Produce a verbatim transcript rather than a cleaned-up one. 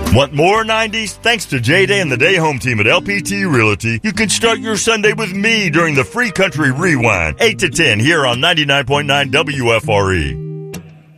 Want more nineties? Thanks to J-Day and the Day Home team at L P T Realty, you can start your Sunday with me during the Free Country Rewind, eight to ten here on ninety-nine point nine W F R E.